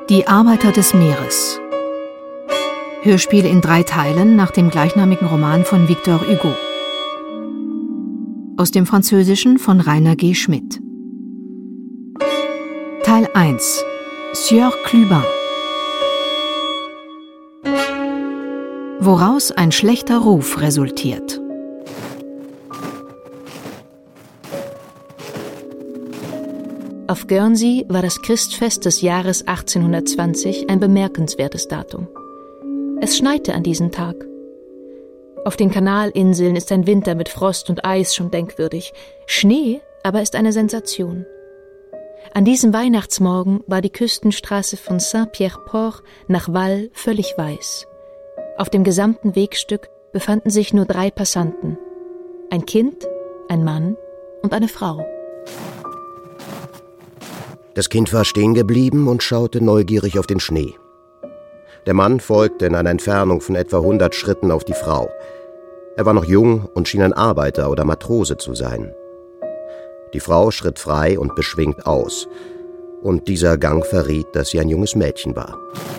Die Arbeiter des Meeres. Hörspiel in 3 Teilen nach dem gleichnamigen Roman von Victor Hugo. Aus dem Französischen von Rainer G. Schmidt. Teil 1. Sieur Clubin. Woraus ein schlechter Ruf resultiert. Auf Guernsey war das Christfest des Jahres 1820 ein bemerkenswertes Datum. Es schneite an diesem Tag. Auf den Kanalinseln ist ein Winter mit Frost und Eis schon denkwürdig. Schnee aber ist eine Sensation. An diesem Weihnachtsmorgen war die Küstenstraße von Saint-Pierre-Port nach Val völlig weiß. Auf dem gesamten Wegstück befanden sich nur 3 Passanten. Ein Kind, ein Mann und eine Frau. Das Kind war stehen geblieben und schaute neugierig auf den Schnee. Der Mann folgte in einer Entfernung von etwa 100 Schritten auf die Frau. Er war noch jung und schien ein Arbeiter oder Matrose zu sein. Die Frau schritt frei und beschwingt aus. Und dieser Gang verriet, dass sie ein junges Mädchen war.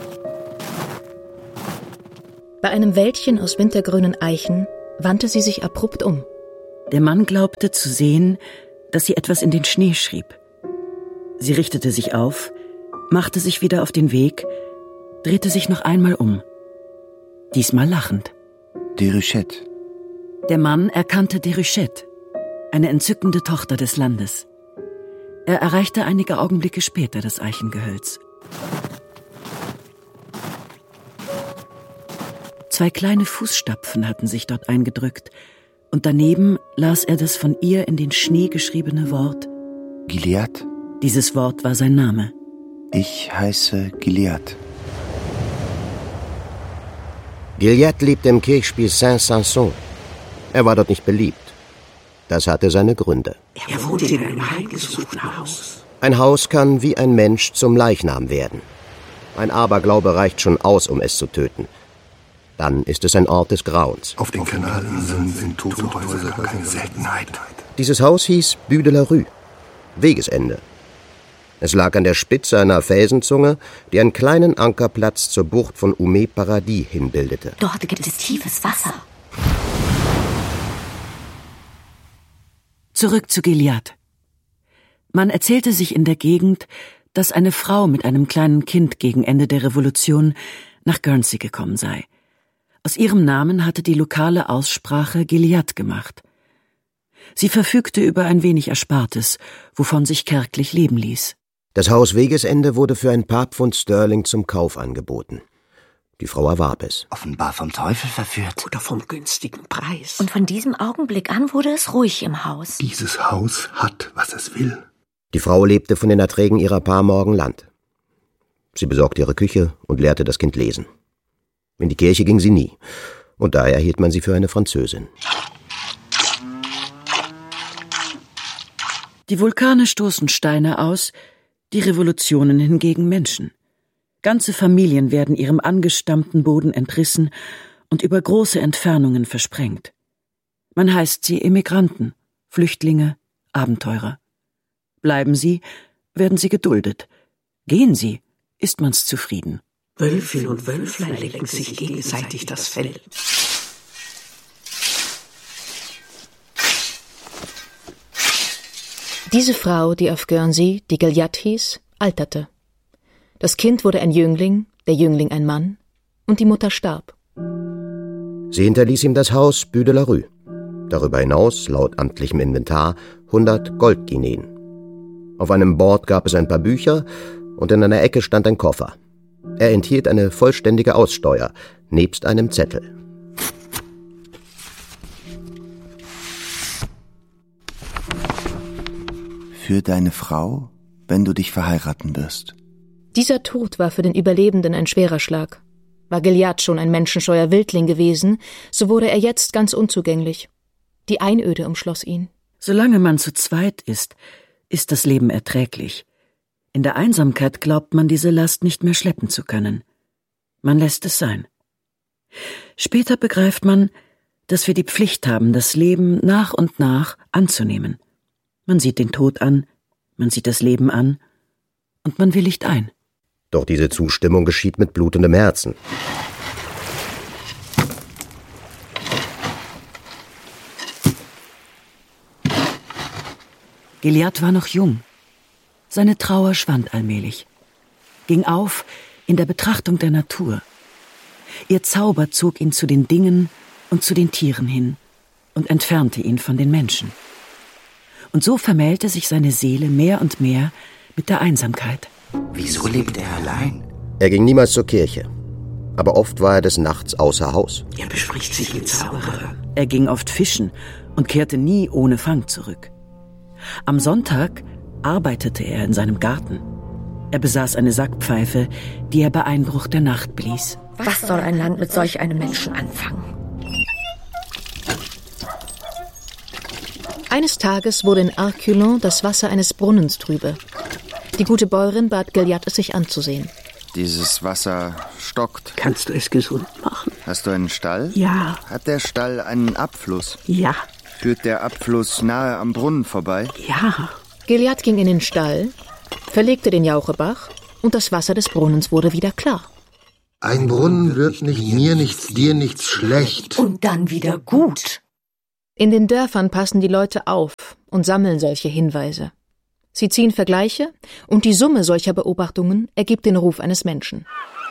Bei einem Wäldchen aus wintergrünen Eichen wandte sie sich abrupt um. Der Mann glaubte zu sehen, dass sie etwas in den Schnee schrieb. Sie richtete sich auf, machte sich wieder auf den Weg, drehte sich noch einmal um. Diesmal lachend. Déruchette. Der Mann erkannte Déruchette, eine entzückende Tochter des Landes. Er erreichte einige Augenblicke später das Eichengehölz. 2 kleine Fußstapfen hatten sich dort eingedrückt, und daneben las er das von ihr in den Schnee geschriebene Wort Gilliatt. Dieses Wort war sein Name. Ich heiße Gilliatt. Gilliatt lebte im Kirchspiel Saint-Sanson. Er war dort nicht beliebt. Das hatte seine Gründe. Er wohnte in einem heimgesuchten Haus. Ein Haus kann wie ein Mensch zum Leichnam werden. Ein Aberglaube reicht schon aus, um es zu töten. Dann ist es ein Ort des Grauens. Auf den Kanalinseln sind tote Häuser keine Seltenheit. Dieses Haus hieß Buis de la Rue, Wegesende. Es lag an der Spitze einer Felsenzunge, die einen kleinen Ankerplatz zur Bucht von Oumet-Paradis hinbildete. Dort gibt es tiefes Wasser. Zurück zu Gilliatt. Man erzählte sich in der Gegend, dass eine Frau mit einem kleinen Kind gegen Ende der Revolution nach Guernsey gekommen sei. Aus ihrem Namen hatte die lokale Aussprache Gilliatt gemacht. Sie verfügte über ein wenig Erspartes, wovon sich kärglich leben ließ. Das Haus Wegesende wurde für ein paar Pfund Sterling zum Kauf angeboten. Die Frau erwarb es. Offenbar vom Teufel verführt. Oder vom günstigen Preis. Und von diesem Augenblick an wurde es ruhig im Haus. Dieses Haus hat, was es will. Die Frau lebte von den Erträgen ihrer paar Morgen Land. Sie besorgte ihre Küche und lehrte das Kind lesen. In die Kirche ging sie nie, und daher hielt man sie für eine Französin. Die Vulkane stoßen Steine aus, die Revolutionen hingegen Menschen. Ganze Familien werden ihrem angestammten Boden entrissen und über große Entfernungen versprengt. Man heißt sie Emigranten, Flüchtlinge, Abenteurer. Bleiben sie, werden sie geduldet. Gehen sie, ist man's zufrieden. Wölfin und Wölflein lecken sich gegenseitig das Fell. Diese Frau, die auf Guernsey, die Gilliatt hieß, alterte. Das Kind wurde ein Jüngling, der Jüngling ein Mann, und die Mutter starb. Sie hinterließ ihm das Haus Buis de la Rue. Darüber hinaus, laut amtlichem Inventar, 100 Goldguineen. Auf einem Bord gab es ein paar Bücher und in einer Ecke stand ein Koffer. Er enthielt eine vollständige Aussteuer, nebst einem Zettel. Für deine Frau, wenn du dich verheiraten wirst. Dieser Tod war für den Überlebenden ein schwerer Schlag. War Gilliatt schon ein menschenscheuer Wildling gewesen, so wurde er jetzt ganz unzugänglich. Die Einöde umschloss ihn. Solange man zu zweit ist das Leben erträglich. In der Einsamkeit glaubt man, diese Last nicht mehr schleppen zu können. Man lässt es sein. Später begreift man, dass wir die Pflicht haben, das Leben nach und nach anzunehmen. Man sieht den Tod an, man sieht das Leben an und man willigt ein. Doch diese Zustimmung geschieht mit blutendem Herzen. Gilliatt war noch jung. Seine Trauer schwand allmählich, ging auf in der Betrachtung der Natur. Ihr Zauber zog ihn zu den Dingen und zu den Tieren hin und entfernte ihn von den Menschen. Und so vermählte sich seine Seele mehr und mehr mit der Einsamkeit. Wieso lebt er allein? Er ging niemals zur Kirche, aber oft war er des Nachts außer Haus. Er bespricht sich mit Zauberern. Er ging oft fischen und kehrte nie ohne Fang zurück. Am Sonntag arbeitete er in seinem Garten. Er besaß eine Sackpfeife, die er bei Einbruch der Nacht blies. Was soll ein Land mit solch einem Menschen anfangen? Eines Tages wurde in Arculon das Wasser eines Brunnens trübe. Die gute Bäuerin bat Gilliatt, es sich anzusehen. Dieses Wasser stockt. Kannst du es gesund machen? Hast du einen Stall? Ja. Hat der Stall einen Abfluss? Ja. Führt der Abfluss nahe am Brunnen vorbei? Ja. Gilliatt ging in den Stall, verlegte den Jauchebach und das Wasser des Brunnens wurde wieder klar. Ein Brunnen wird nicht mir nichts, dir nichts schlecht. Und dann wieder gut. In den Dörfern passen die Leute auf und sammeln solche Hinweise. Sie ziehen Vergleiche und die Summe solcher Beobachtungen ergibt den Ruf eines Menschen.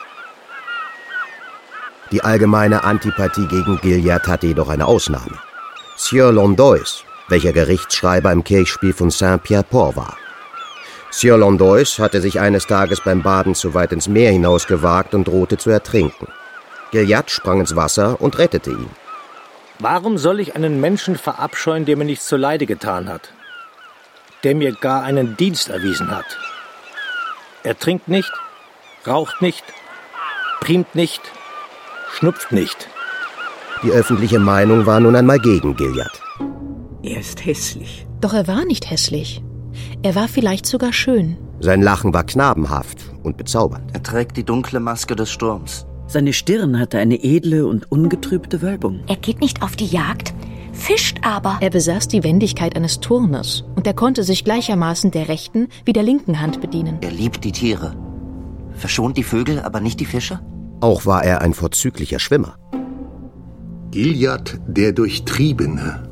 Die allgemeine Antipathie gegen Gilliatt hatte jedoch eine Ausnahme. Sieur Landoys, welcher Gerichtsschreiber im Kirchspiel von Saint-Pierre-Port war. Sieur Landoys hatte sich eines Tages beim Baden zu weit ins Meer hinausgewagt und drohte zu ertrinken. Gilliatt sprang ins Wasser und rettete ihn. Warum soll ich einen Menschen verabscheuen, der mir nichts zuleide getan hat? Der mir gar einen Dienst erwiesen hat. Er trinkt nicht, raucht nicht, priemt nicht, schnupft nicht. Die öffentliche Meinung war nun einmal gegen Gilliatt. Er ist hässlich. Doch er war nicht hässlich. Er war vielleicht sogar schön. Sein Lachen war knabenhaft und bezaubernd. Er trägt die dunkle Maske des Sturms. Seine Stirn hatte eine edle und ungetrübte Wölbung. Er geht nicht auf die Jagd, fischt aber. Er besaß die Wendigkeit eines Turners und er konnte sich gleichermaßen der rechten wie der linken Hand bedienen. Er liebt die Tiere. Verschont die Vögel, aber nicht die Fische? Auch war er ein vorzüglicher Schwimmer. Gilliatt der Durchtriebene.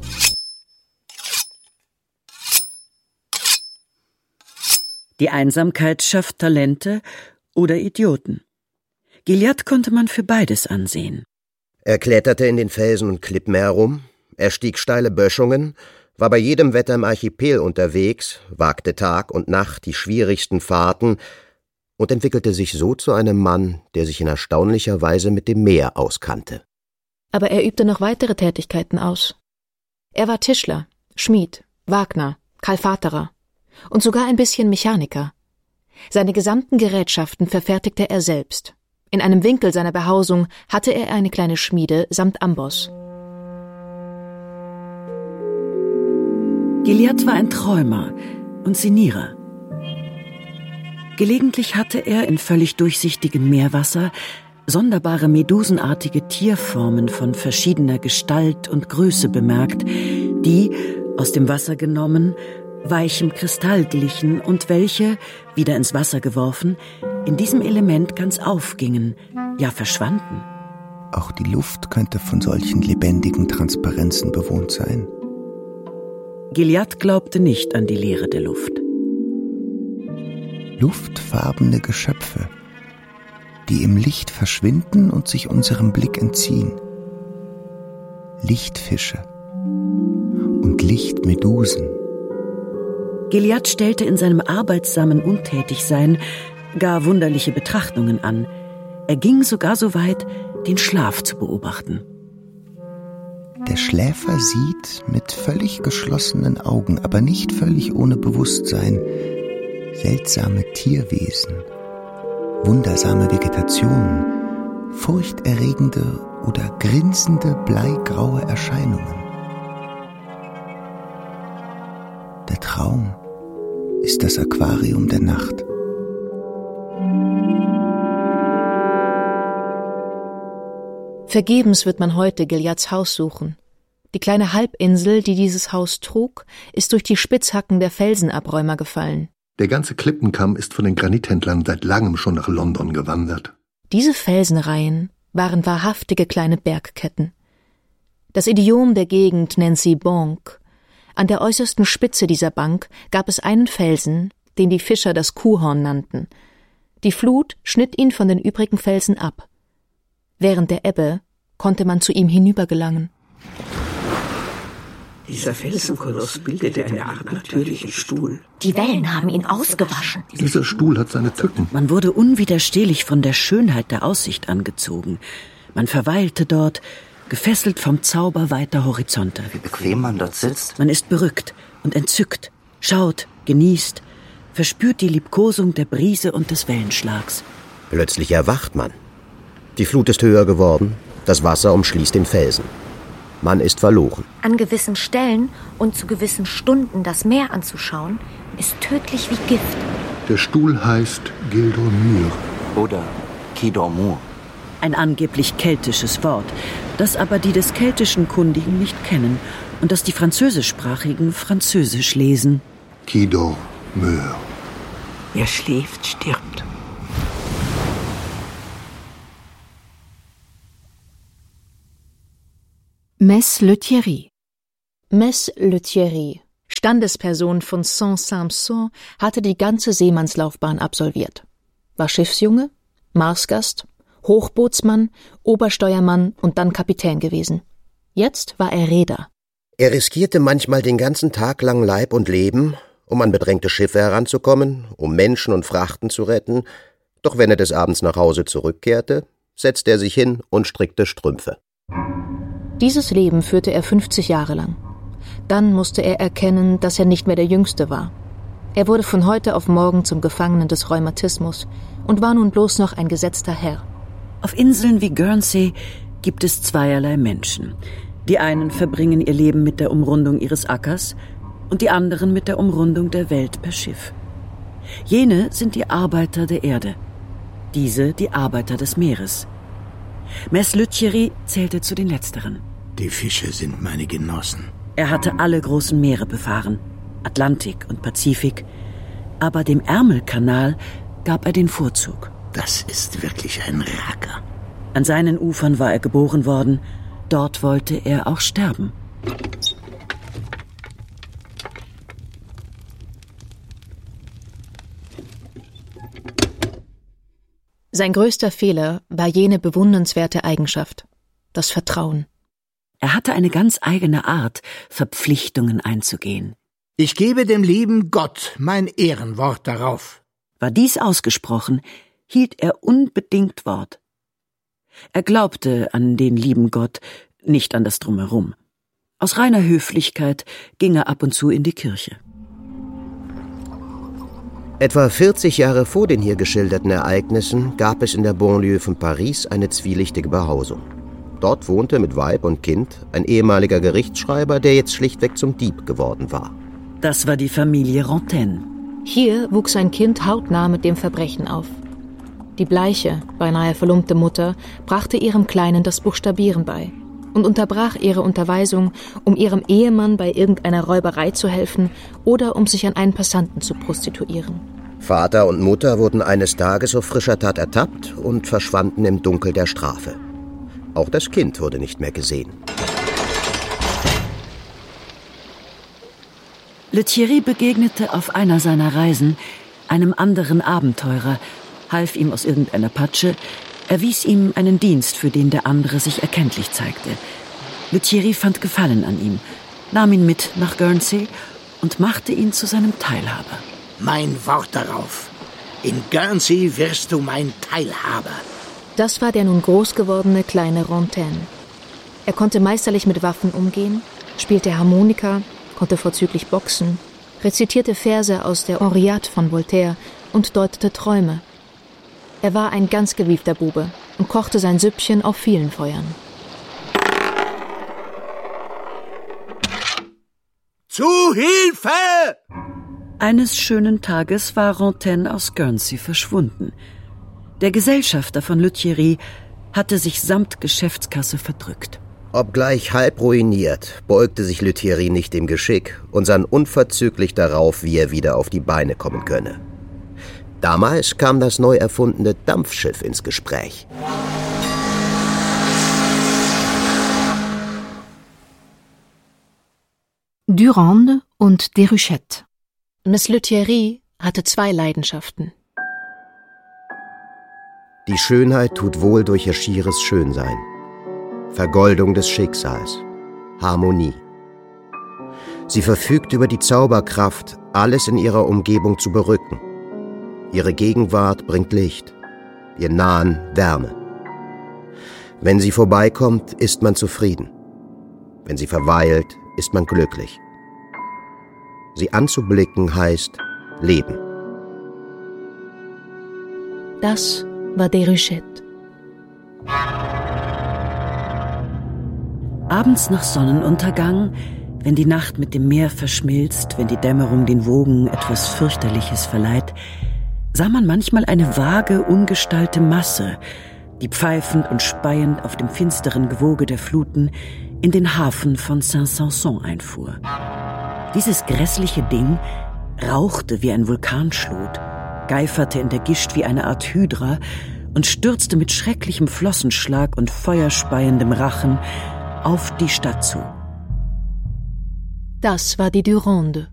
Die Einsamkeit schafft Talente oder Idioten. Gilliatt konnte man für beides ansehen. Er kletterte in den Felsen und Klippen herum, er stieg steile Böschungen, war bei jedem Wetter im Archipel unterwegs, wagte Tag und Nacht die schwierigsten Fahrten und entwickelte sich so zu einem Mann, der sich in erstaunlicher Weise mit dem Meer auskannte. Aber er übte noch weitere Tätigkeiten aus. Er war Tischler, Schmied, Wagner, Kalfaterer und sogar ein bisschen Mechaniker. Seine gesamten Gerätschaften verfertigte er selbst. In einem Winkel seiner Behausung hatte er eine kleine Schmiede samt Amboss. Gilliatt war ein Träumer und Sinnierer. Gelegentlich hatte er in völlig durchsichtigem Meerwasser sonderbare medusenartige Tierformen von verschiedener Gestalt und Größe bemerkt, die, aus dem Wasser genommen, weichem Kristall glichen und welche, wieder ins Wasser geworfen, in diesem Element ganz aufgingen, ja verschwanden. Auch die Luft könnte von solchen lebendigen Transparenzen bewohnt sein. Gilliatt glaubte nicht an die Leere der Luft. Luftfarbene Geschöpfe, die im Licht verschwinden und sich unserem Blick entziehen. Lichtfische und Lichtmedusen. Gilliatt stellte in seinem arbeitsamen Untätigsein gar wunderliche Betrachtungen an. Er ging sogar so weit, den Schlaf zu beobachten. Der Schläfer sieht mit völlig geschlossenen Augen, aber nicht völlig ohne Bewusstsein, seltsame Tierwesen, wundersame Vegetationen, furchterregende oder grinsende bleigraue Erscheinungen. Der Traum ist das Aquarium der Nacht. Vergebens wird man heute Gilliatts Haus suchen. Die kleine Halbinsel, die dieses Haus trug, ist durch die Spitzhacken der Felsenabräumer gefallen. Der ganze Klippenkamm ist von den Granithändlern seit langem schon nach London gewandert. Diese Felsenreihen waren wahrhaftige kleine Bergketten. Das Idiom der Gegend nennt sie Banque. An der äußersten Spitze dieser Bank gab es einen Felsen, den die Fischer das Kuhhorn nannten. Die Flut schnitt ihn von den übrigen Felsen ab. Während der Ebbe konnte man zu ihm hinübergelangen. Dieser Felsenkoloss bildete eine Art natürlichen Stuhl. Die Wellen haben ihn ausgewaschen. Dieser Stuhl hat seine Tücken. Man wurde unwiderstehlich von der Schönheit der Aussicht angezogen. Man verweilte dort, gefesselt vom Zauber weiter Horizonte. Wie bequem man dort sitzt. Man ist berückt und entzückt, schaut, genießt, verspürt die Liebkosung der Brise und des Wellenschlags. Plötzlich erwacht man. Die Flut ist höher geworden, das Wasser umschließt den Felsen. Man ist verloren. An gewissen Stellen und zu gewissen Stunden das Meer anzuschauen, ist tödlich wie Gift. Der Stuhl heißt Gilles d'Ormure. Oder Quai d'Ormure. Ein angeblich keltisches Wort, das aber die des keltischen Kundigen nicht kennen und das die französischsprachigen französisch lesen. Quai d'Ormure. Wer schläft, stirbt. Mess Lethierry. Mess Lethierry, Standesperson von Saint-Sampson, hatte die ganze Seemannslaufbahn absolviert. War Schiffsjunge, Marsgast, Hochbootsmann, Obersteuermann und dann Kapitän gewesen. Jetzt war er Reeder. Er riskierte manchmal den ganzen Tag lang Leib und Leben, um an bedrängte Schiffe heranzukommen, um Menschen und Frachten zu retten. Doch wenn er des Abends nach Hause zurückkehrte, setzte er sich hin und strickte Strümpfe. Dieses Leben führte er 50 Jahre lang. Dann musste er erkennen, dass er nicht mehr der Jüngste war. Er wurde von heute auf morgen zum Gefangenen des Rheumatismus und war nun bloß noch ein gesetzter Herr. Auf Inseln wie Guernsey gibt es zweierlei Menschen. Die einen verbringen ihr Leben mit der Umrundung ihres Ackers und die anderen mit der Umrundung der Welt per Schiff. Jene sind die Arbeiter der Erde, diese die Arbeiter des Meeres. Mess Lethierry zählte zu den Letzteren. Die Fische sind meine Genossen. Er hatte alle großen Meere befahren, Atlantik und Pazifik, aber dem Ärmelkanal gab er den Vorzug. Das ist wirklich ein Racker. An seinen Ufern war er geboren worden, dort wollte er auch sterben. Sein größter Fehler war jene bewundernswerte Eigenschaft, das Vertrauen. Er hatte eine ganz eigene Art, Verpflichtungen einzugehen. Ich gebe dem lieben Gott mein Ehrenwort darauf. War dies ausgesprochen, hielt er unbedingt Wort. Er glaubte an den lieben Gott, nicht an das Drumherum. Aus reiner Höflichkeit ging er ab und zu in die Kirche. Etwa 40 Jahre vor den hier geschilderten Ereignissen gab es in der Banlieue von Paris eine zwielichtige Behausung. Dort wohnte mit Weib und Kind ein ehemaliger Gerichtsschreiber, der jetzt schlichtweg zum Dieb geworden war. Das war die Familie Rantaine. Hier wuchs ein Kind hautnah mit dem Verbrechen auf. Die bleiche, beinahe verlumpte Mutter brachte ihrem Kleinen das Buchstabieren bei und unterbrach ihre Unterweisung, um ihrem Ehemann bei irgendeiner Räuberei zu helfen oder um sich an einen Passanten zu prostituieren. Vater und Mutter wurden eines Tages auf frischer Tat ertappt und verschwanden im Dunkel der Strafe. Auch das Kind wurde nicht mehr gesehen. Lethierry begegnete auf einer seiner Reisen einem anderen Abenteurer, half ihm aus irgendeiner Patsche, erwies ihm einen Dienst, für den der andere sich erkenntlich zeigte. Lethierry fand Gefallen an ihm, nahm ihn mit nach Guernsey und machte ihn zu seinem Teilhaber. Mein Wort darauf. In Guernsey wirst du mein Teilhaber. Das war der nun groß gewordene kleine Rantaine. Er konnte meisterlich mit Waffen umgehen, spielte Harmonika, konnte vorzüglich boxen, rezitierte Verse aus der Henriade von Voltaire und deutete Träume. Er war ein ganz gewiefter Bube und kochte sein Süppchen auf vielen Feuern. Zu Hilfe! Eines schönen Tages war Rantaine aus Guernsey verschwunden. Der Gesellschafter von Lethierry hatte sich samt Geschäftskasse verdrückt. Obgleich halb ruiniert, beugte sich Lethierry nicht dem Geschick und sann unverzüglich darauf, wie er wieder auf die Beine kommen könne. Damals kam das neu erfundene Dampfschiff ins Gespräch. Durande und Déruchette. Miss Lethierry hatte 2 Leidenschaften. Die Schönheit tut wohl durch ihr schieres Schönsein. Vergoldung des Schicksals. Harmonie. Sie verfügt über die Zauberkraft, alles in ihrer Umgebung zu berücken. Ihre Gegenwart bringt Licht, ihr Nahen Wärme. Wenn sie vorbeikommt, ist man zufrieden. Wenn sie verweilt, ist man glücklich. Sie anzublicken heißt Leben. Das war Déruchette. Abends nach Sonnenuntergang, wenn die Nacht mit dem Meer verschmilzt, wenn die Dämmerung den Wogen etwas Fürchterliches verleiht, sah man manchmal eine vage, ungestallte Masse, die pfeifend und speiend auf dem finsteren Gewoge der Fluten in den Hafen von Saint-Sampson einfuhr. Dieses grässliche Ding rauchte wie ein Vulkanschlot, geiferte in der Gischt wie eine Art Hydra und stürzte mit schrecklichem Flossenschlag und feuerspeiendem Rachen auf die Stadt zu. Das war die Durande.